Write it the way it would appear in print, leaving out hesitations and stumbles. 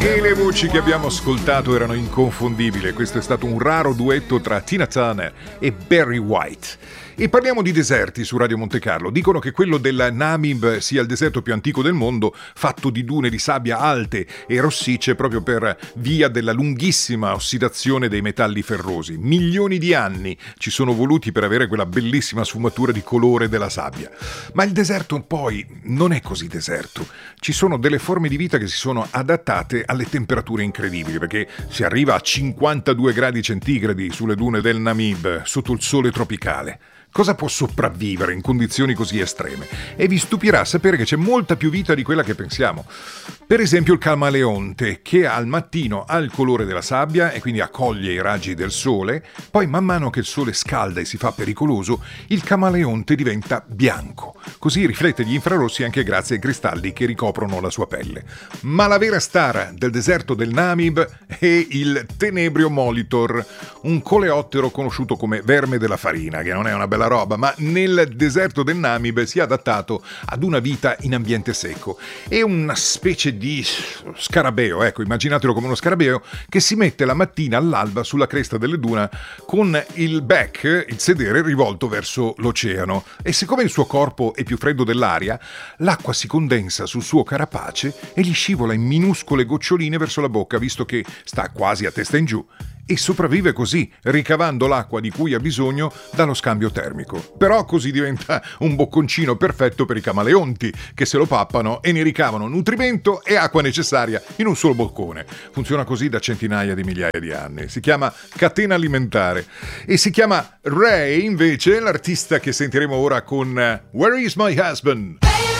E le voci che abbiamo ascoltato erano inconfondibili. Questo è stato un raro duetto tra Tina Turner e Barry White. E parliamo di deserti su Radio Monte Carlo. Dicono che quello del Namib sia il deserto più antico del mondo, fatto di dune di sabbia alte e rossicce proprio per via della lunghissima ossidazione dei metalli ferrosi. Milioni di anni ci sono voluti per avere quella bellissima sfumatura di colore della sabbia. Ma il deserto poi non è così deserto. Ci sono delle forme di vita che si sono adattate alle temperature incredibili, perché si arriva a 52 gradi centigradi sulle dune del Namib, sotto il sole tropicale. Cosa può sopravvivere in condizioni così estreme? E vi stupirà sapere che c'è molta più vita di quella che pensiamo. Per esempio il camaleonte, che al mattino ha il colore della sabbia e quindi accoglie i raggi del sole, poi man mano che il sole scalda e si fa pericoloso, il camaleonte diventa bianco. Così riflette gli infrarossi anche grazie ai cristalli che ricoprono la sua pelle. Ma la vera star del deserto del Namib è il Tenebrio molitor, un coleottero conosciuto come verme della farina, che non è una bella roba, ma nel deserto del Namib si è adattato ad una vita in ambiente secco. È una specie di scarabeo, ecco, immaginatelo come uno scarabeo che si mette la mattina all'alba sulla cresta delle dune con il back, il sedere, rivolto verso l'oceano. E siccome il suo corpo è più freddo dell'aria, l'acqua si condensa sul suo carapace e gli scivola in minuscole goccioline verso la bocca, visto che sta quasi a testa in giù. E sopravvive così, ricavando l'acqua di cui ha bisogno dallo scambio termico. Però così diventa un bocconcino perfetto per i camaleonti, che se lo pappano e ne ricavano nutrimento e acqua necessaria in un solo boccone. Funziona così da centinaia di migliaia di anni. Si chiama catena alimentare. E si chiama Ray, invece, l'artista che sentiremo ora con Where is my husband?